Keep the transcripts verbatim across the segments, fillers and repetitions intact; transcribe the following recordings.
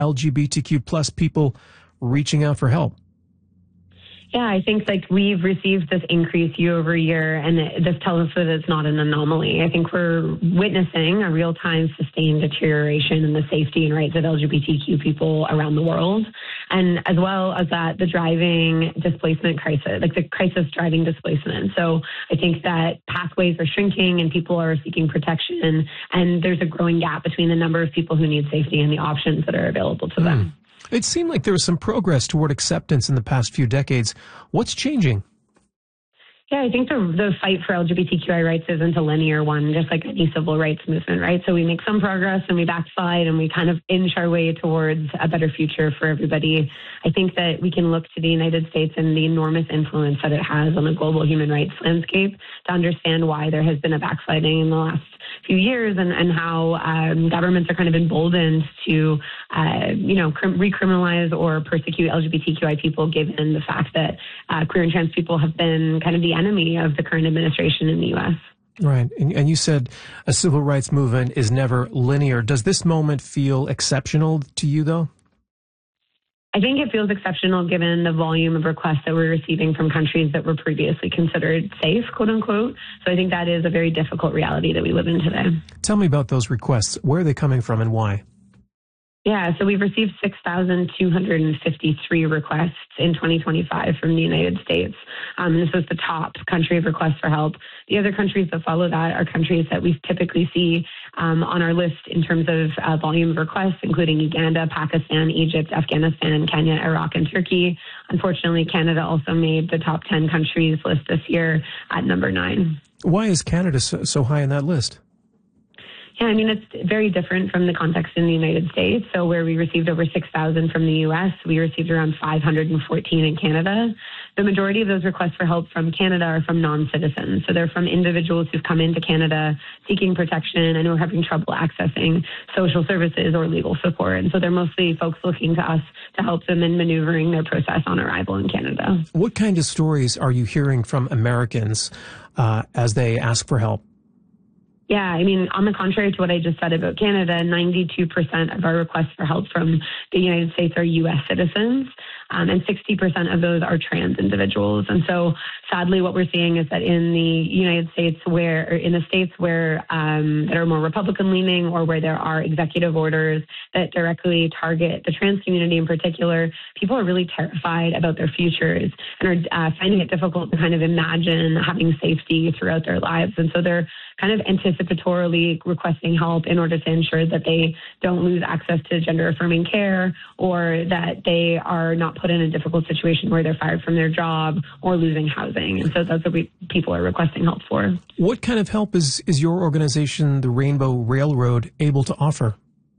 L G B T Q plus people reaching out for help? Yeah, I think like we've received this increase year over year, and it, this tells us that it's not an anomaly. I think we're witnessing a real-time sustained deterioration in the safety and rights of L G B T Q people around the world, and as well as that, the driving displacement crisis, like the crisis driving displacement. So I think that pathways are shrinking and people are seeking protection, and there's a growing gap between the number of people who need safety and the options that are available to them. Mm. It seemed like there was some progress toward acceptance in the past few decades. What's changing? Yeah, I think the the fight for L G B T Q I rights isn't a linear one, just like any civil rights movement, right? So we make some progress and we backslide and we kind of inch our way towards a better future for everybody. I think that we can look to the United States and the enormous influence that it has on the global human rights landscape to understand why there has been a backsliding in the last few years, and, and how um, governments are kind of emboldened to, uh, you know, cr- recriminalize or persecute L G B T Q I people, given the fact that uh, queer and trans people have been kind of the enemy of the current administration in the U S. Right. And, and you said a civil rights movement is never linear. Does this moment feel exceptional to you, though? I think it feels exceptional given the volume of requests that we're receiving from countries that were previously considered safe, quote unquote. So I think that is a very difficult reality that we live in today. Tell me about those requests. Where are they coming from and why? Yeah, so we've received six thousand two hundred fifty-three requests in twenty twenty-five from the United States. Um, this was the top country of requests for help. The other countries that follow that are countries that we typically see um, on our list in terms of uh, volume of requests, including Uganda, Pakistan, Egypt, Afghanistan, Kenya, Iraq, and Turkey. Unfortunately, Canada also made the top ten countries list this year at number nine. Why is Canada so, so high in that list? Yeah, I mean, it's very different from the context in the United States. So where we received over six thousand from the U S, we received around five hundred fourteen in Canada. The majority of those requests for help from Canada are from non-citizens. So they're from individuals who've come into Canada seeking protection and who are having trouble accessing social services or legal support. And so they're mostly folks looking to us to help them in maneuvering their process on arrival in Canada. What kind of stories are you hearing from Americans uh, as they ask for help? Yeah, I mean, on the contrary to what I just said about Canada, ninety-two percent of our requests for help from the United States are U S citizens, um, and sixty percent of those are trans individuals. And so, sadly, what we're seeing is that in the United States, where or in the states where um, that are more Republican-leaning, or where there are executive orders that directly target the trans community in particular, people are really terrified about their futures and are uh, finding it difficult to kind of imagine having safety throughout their lives. And so they're kind of anticipatorily requesting help in order to ensure that they don't lose access to gender-affirming care, or that they are not put in a difficult situation where they're fired from their job or losing housing. And so that's what we, people are requesting help for. What kind of help is, is your organization, the Rainbow Railroad, able to offer?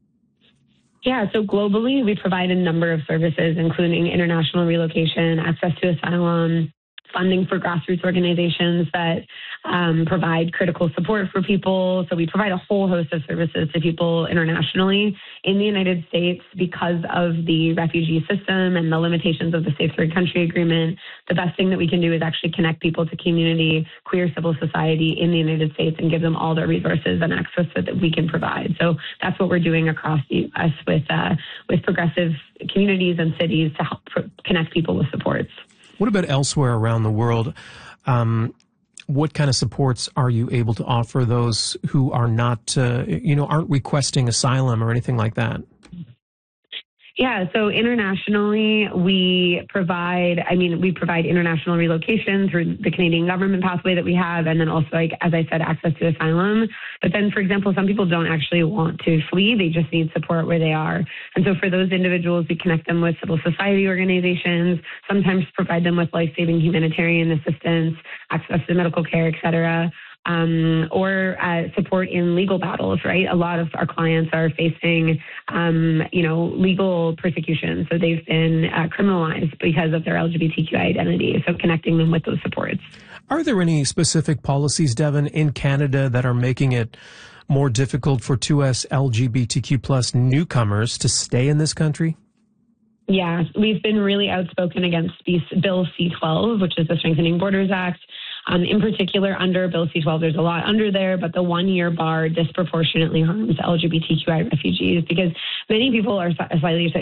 Yeah, so globally, we provide a number of services, including international relocation, access to asylum, funding for grassroots organizations that um, provide critical support for people. So we provide a whole host of services to people internationally. In the United States, because of the refugee system and the limitations of the Safe Third Country Agreement, the best thing that we can do is actually connect people to community, queer civil society in the United States and give them all the resources and access that we can provide. So that's what we're doing across the U S with, uh, with progressive communities and cities to help pr- connect people with supports. What about elsewhere around the world? Um, what kind of supports are you able to offer those who are not, uh, you know, aren't requesting asylum or anything like that? Yeah, so internationally, we provide, I mean, we provide international relocation through the Canadian government pathway that we have, and then also, like, as I said, access to asylum. But then, for example, some people don't actually want to flee. They just need support where they are. And so for those individuals, we connect them with civil society organizations, sometimes provide them with life-saving humanitarian assistance, access to medical care, et cetera. Um, or uh, support in legal battles, right? A lot of our clients are facing, um, you know, legal persecution. So they've been uh, criminalized because of their L G B T Q I identity. So connecting them with those supports. Are there any specific policies, Devin, in Canada that are making it more difficult for two S L G B T Q plus newcomers to stay in this country? Yeah, we've been really outspoken against Bill C twelve, which is the Strengthening Borders Act. Um, in particular, under Bill C twelve, there's a lot under there, but the one-year bar disproportionately harms L G B T Q I refugees because many people are slightly